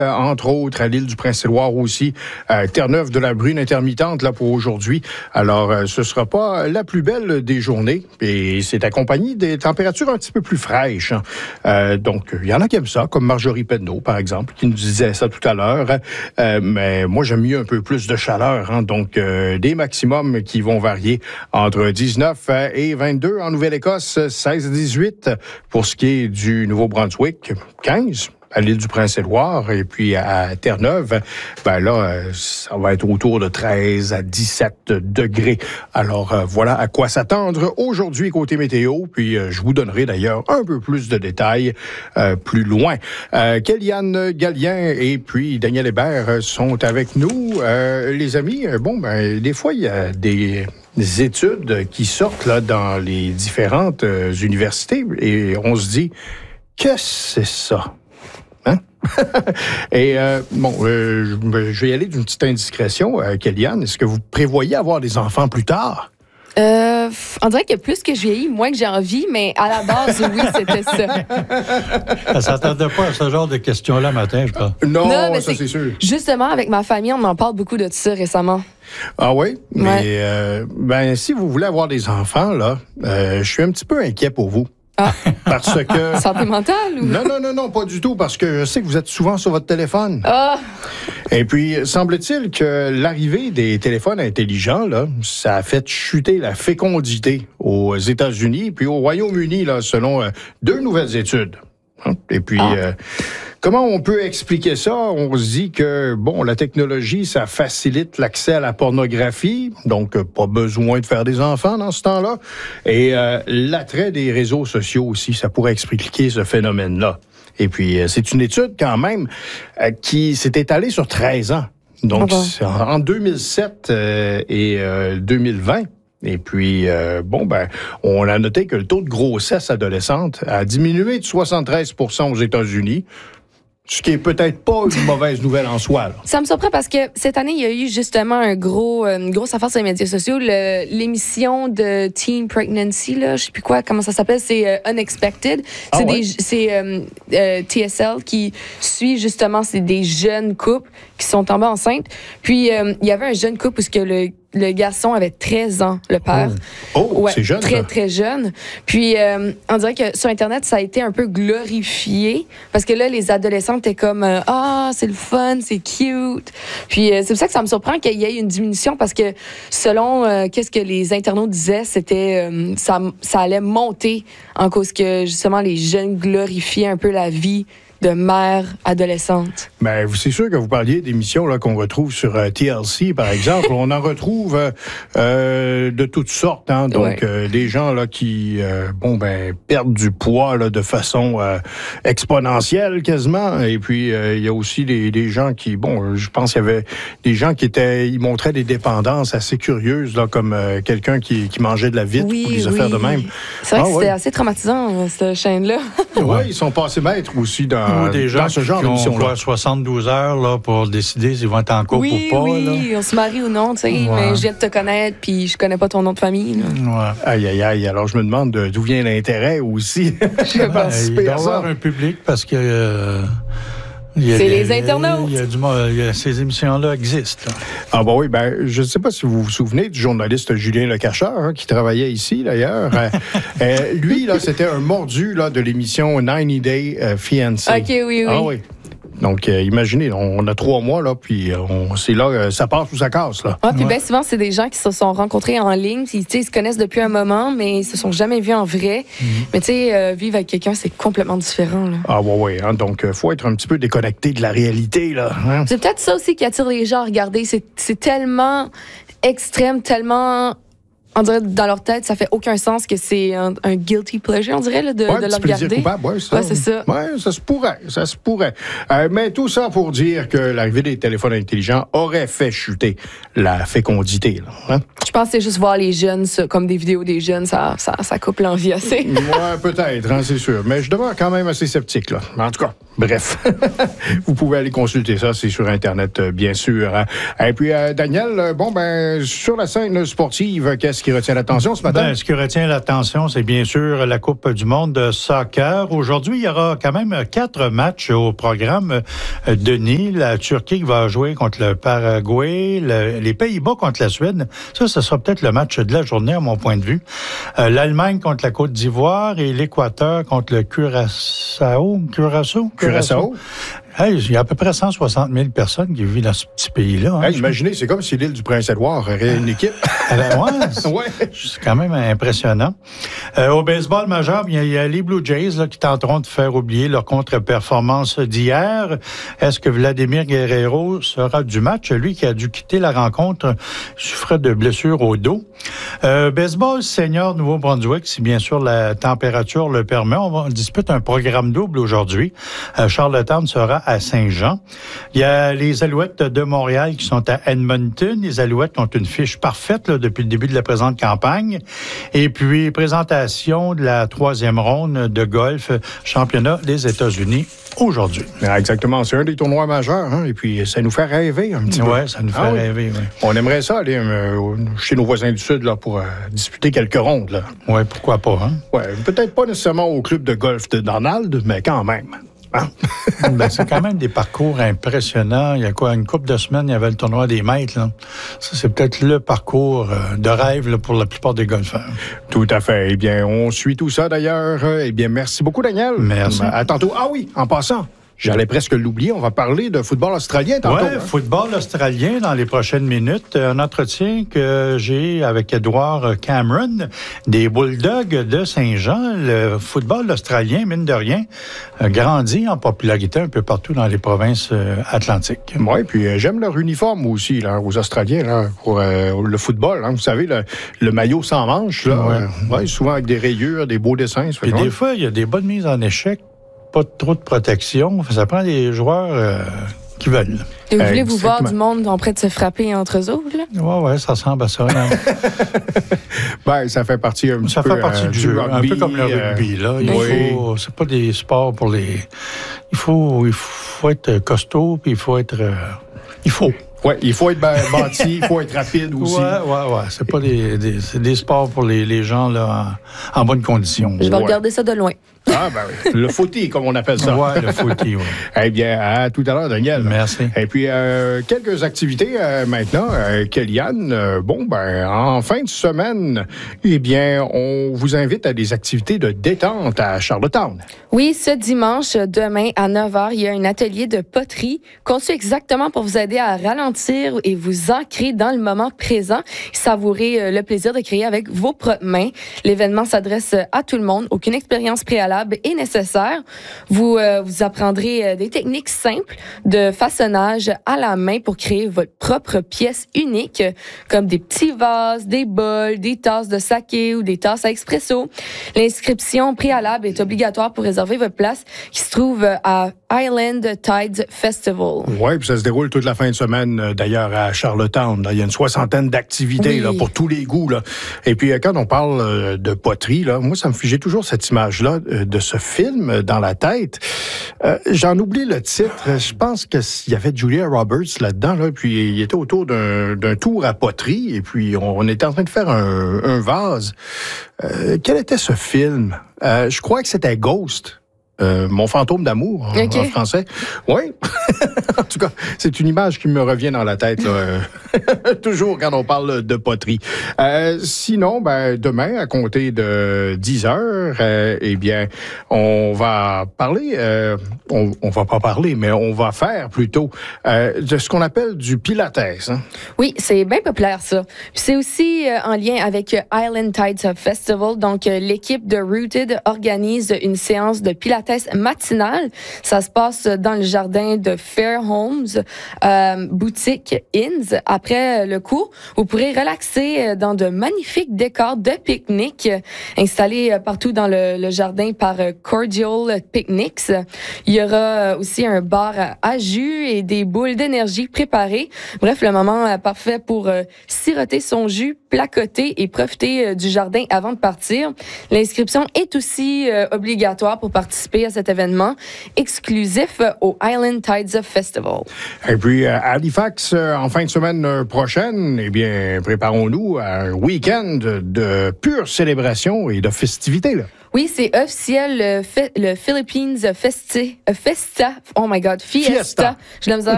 entre autres à l'île du Prince-Édouard aussi, Terre-Neuve de la bruine intermittente là pour aujourd'hui. Alors, ce sera pas la plus belle des journées et c'est accompagné des températures un petit peu plus fraîches. Donc, il y en a qui aiment ça, comme Marjorie Penneau, par exemple, qui nous disait ça tout à l'heure. Mais moi, j'aime mieux un peu plus de chaleur. Donc, des maximums qui vont varier entre 19 et 22 en Nouvelle-Écosse, 16-18 pour ce qui est du Nouveau-Brunswick, 15 à l'île du Prince-Édouard et puis à Terre-Neuve, ben là, ça va être autour de 13 à 17 degrés. Alors, voilà à quoi s'attendre aujourd'hui côté météo, puis je vous donnerai d'ailleurs un peu plus de détails plus loin. Kellyanne Gallien et puis Daniel Hébert sont avec nous. Les amis, des fois, il y a des études qui sortent là dans les différentes universités et on se dit, qu'est-ce que c'est ça? Et je vais y aller d'une petite indiscrétion. Kellyanne, est-ce que vous prévoyez avoir des enfants plus tard? On dirait que plus que je vieillis, moins que j'ai envie, mais à la base, oui, c'était ça. Elle ne s'attendait pas à ce genre de questions-là matin, je crois. Non, mais ça c'est sûr. Justement, avec ma famille, on en parle beaucoup de ça récemment. Ah oui? Ouais. Mais si vous voulez avoir des enfants, là, je suis un petit peu inquiet pour vous. Ah. Parce que... Santé mentale ou... Non, pas du tout, parce que je sais que vous êtes souvent sur votre téléphone. Ah! Et puis, semble-t-il que l'arrivée des téléphones intelligents, là, ça a fait chuter la fécondité aux États-Unis puis au Royaume-Uni, là, selon 2 nouvelles études. Et puis, comment on peut expliquer ça? On se dit que, la technologie, ça facilite l'accès à la pornographie, donc pas besoin de faire des enfants dans ce temps-là. Et l'attrait des réseaux sociaux aussi, ça pourrait expliquer ce phénomène-là. Et puis, c'est une étude quand même qui s'est étalée sur 13 ans. Donc, en 2007 et 2020. Et puis, on a noté que le taux de grossesse adolescente a diminué de 73% aux États-Unis, ce qui est peut-être pas une mauvaise nouvelle en soi. Là. Ça me surprend parce que cette année, il y a eu justement une grosse affaire sur les médias sociaux. L'émission de Teen Pregnancy, là, je sais plus comment ça s'appelle, c'est Unexpected. C'est TSL qui suit justement, c'est des jeunes couples qui sont tombés enceintes. Puis, il y avait un jeune couple où le garçon avait 13 ans, le père. C'est jeune. Très, très jeune. Puis, on dirait que sur Internet, ça a été un peu glorifié. Parce que là, les adolescents étaient comme c'est le fun, c'est cute. Puis, c'est pour ça que ça me surprend qu'il y ait une diminution. Parce que selon qu'est-ce que les internautes disaient, c'était ça allait monter en cause que, justement, les jeunes glorifiaient un peu la vie de mère adolescente. Ben, c'est sûr que vous parliez d'émissions là qu'on retrouve sur TLC, par exemple. On en retrouve de toutes sortes, hein. Donc, des gens là qui, perdent du poids là de façon exponentielle quasiment. Et puis, il y a aussi des gens qui, je pense qu'il y avait des gens ils montraient des dépendances assez curieuses, là, comme quelqu'un qui mangeait de la vitre ou des affaires de même. C'est vrai que c'était assez traumatisant, cette chaîne-là. Oui, ils sont passés maîtres aussi dans des gens ce genre d'émission-là. 72 heures là, pour décider s'ils vont être en couple ou pas. Oui, on se marie ou non, tu sais, mais je viens de te connaître, puis je connais pas ton nom de famille. Là. Aïe, aïe, aïe. Alors, je me demande d'où vient l'intérêt aussi. Il doit y avoir un public parce que... c'est les internautes. Ces émissions-là existent. Ah oui, je ne sais pas si vous vous souvenez du journaliste Julien Lecacheur, qui travaillait ici d'ailleurs. Lui, là, c'était un mordu là, de l'émission 90 Day Fiancé. OK, oui. Ah oui. Donc, imaginez, on a 3 mois, là, puis c'est là, ça passe ou ça casse, là. Puis bien souvent, c'est des gens qui se sont rencontrés en ligne, puis ils se connaissent depuis un moment, mais ils se sont jamais vus en vrai. Mais tu sais, vivre avec quelqu'un, c'est complètement différent, là. Ah oui, hein, donc faut être un petit peu déconnecté de la réalité, là. Hein? C'est peut-être ça aussi qui attire les gens à regarder. C'est tellement extrême, tellement... On dirait dans leur tête, ça fait aucun sens que c'est un guilty pleasure, on dirait, là, de le regarder. Coupable, c'est ça. Ouais, ça se pourrait. Mais tout ça pour dire que l'arrivée des téléphones intelligents aurait fait chuter la fécondité. Là, hein? Je pense que c'est juste voir les jeunes, comme des vidéos des jeunes, ça coupe l'envie assez. Ouais, peut-être, hein, c'est sûr. Mais je demeure quand même assez sceptique, là. En tout cas, bref. Vous pouvez aller consulter ça, c'est sur Internet, bien sûr. Hein. Et puis, Daniel, sur la scène sportive, qu'est-ce ce qui retient l'attention ce matin? Ce qui retient l'attention, c'est bien sûr la Coupe du monde de soccer. Aujourd'hui, il y aura quand même 4 matchs au programme. Denis, la Turquie qui va jouer contre le Paraguay, les Pays-Bas contre la Suède. Ça sera peut-être le match de la journée, à mon point de vue. L'Allemagne contre la Côte d'Ivoire et l'Équateur contre le Curaçao. Hey, il y a à peu près 160 000 personnes qui vivent dans ce petit pays-là. Hey, imaginez, c'est comme si l'île du Prince-Édouard aurait une équipe. C'est quand même impressionnant. Au baseball majeur, il y a les Blue Jays là, qui tenteront de faire oublier leur contre-performance d'hier. Est-ce que Vladimir Guerrero sera du match? Lui qui a dû quitter la rencontre souffrait de blessures au dos. Baseball senior Nouveau-Brunswick, si bien sûr la température le permet. On dispute un programme double aujourd'hui. Charlottetown sera à Saint-Jean. Il y a les Alouettes de Montréal qui sont à Edmonton. Les Alouettes ont une fiche parfaite là, depuis le début de la présente campagne. Et puis, présentation de la 3e ronde de golf, championnat des États-Unis aujourd'hui. Exactement. C'est un des tournois majeurs. Hein? Et puis, ça nous fait rêver un petit peu. Oui, ça nous fait rêver. Oui. On aimerait ça aller chez nos voisins du Sud là, pour disputer quelques rondes. Oui, pourquoi pas. Hein? Ouais, peut-être pas nécessairement au club de golf de Donald, mais quand même. Hein? C'est quand même des parcours impressionnants. Il y a une couple de semaines, il y avait le tournoi des maîtres. Là. Ça, c'est peut-être le parcours de rêve là, pour la plupart des golfeurs. Tout à fait. Eh bien, on suit tout ça d'ailleurs. Eh bien, merci beaucoup, Daniel. Merci. À tantôt. Ah oui, en passant. J'allais presque l'oublier. On va parler de football australien tantôt. Oui, football australien dans les prochaines minutes. Un entretien que j'ai avec Edouard Cameron des Bulldogs de Saint-Jean. Le football australien, mine de rien, grandit en popularité un peu partout dans les provinces atlantiques. Oui, puis j'aime leur uniforme aussi, là, aux Australiens, là, pour le football. Hein. Vous savez, le maillot sans manches, là, souvent avec des rayures, des beaux dessins. Puis des fois, il y a des bonnes mises en échec. Pas trop de protection. Ça prend des joueurs qui veulent. Et vous voulez vous voir du monde en train de se frapper entre eux autres, là? Oui, ça ressemble à ça. Ça fait partie un petit peu... Ça fait partie du jeu, rugby, un peu comme le rugby. Là. C'est pas des sports pour les... Il faut être costaud, puis il faut être... Oui, il faut être bâti, il faut être rapide aussi. Oui. C'est pas des sports pour les gens là en bonne condition. Je vais regarder ça de loin. Ah, ben oui. Le footy, comme on appelle ça. Oui, le footy, oui. Eh bien, à tout à l'heure, Daniel. Merci. Et puis, quelques activités maintenant. Kellyanne, en fin de semaine, eh bien, on vous invite à des activités de détente à Charlottetown. Oui, ce dimanche, demain, à 9h, il y a un atelier de poterie conçu exactement pour vous aider à ralentir et vous ancrer dans le moment présent, savourer le plaisir de créer avec vos propres mains. L'événement s'adresse à tout le monde. Aucune expérience préalable est nécessaire. Vous apprendrez des techniques simples de façonnage à la main pour créer votre propre pièce unique, comme des petits vases, des bols, des tasses de saké ou des tasses à expresso. L'inscription préalable est obligatoire pour réserver votre place qui se trouve à Island Tides Festival. Oui, puis ça se déroule toute la fin de semaine, d'ailleurs, à Charlottetown. Là. Il y a une 60aine d'activités là, pour tous les goûts. Là. Et puis, quand on parle de poterie, là, moi, j'ai toujours cette image-là de ce film dans la tête. J'en oublie le titre. Je pense qu'il y avait Julia Roberts là-dedans, là, puis il était autour d'un tour à poterie, et puis on était en train de faire un vase. Quel était ce film? Je crois que c'était Ghost. Mon fantôme d'amour, en français. Oui. En tout cas, c'est une image qui me revient dans la tête, là, toujours quand on parle de poterie. Sinon, demain, à compter de 10h, eh bien, on va parler, on va pas parler, mais on va faire plutôt de ce qu'on appelle du pilates. Hein? Oui, c'est bien populaire, ça. Puis c'est aussi en lien avec Island Tides Festival. Donc, l'équipe de Rooted organise une séance de pilates matinale. Ça se passe dans le jardin de Fair Homes, boutique Inns. Après le cours, vous pourrez relaxer dans de magnifiques décors de pique-nique installés partout dans le jardin par Cordial Picnics. Il y aura aussi un bar à jus et des boules d'énergie préparées. Bref, le moment parfait pour siroter son jus, placoter et profiter du jardin avant de partir. L'inscription est aussi obligatoire pour participer participer à cet événement exclusif au Island Tides Festival. Et puis, à Halifax, en fin de semaine prochaine, eh bien, préparons-nous à un week-end de pure célébration et de festivités, là. Oui, c'est officiel, le Philippines Festa. Oh my God, Fiesta. J'ai la misère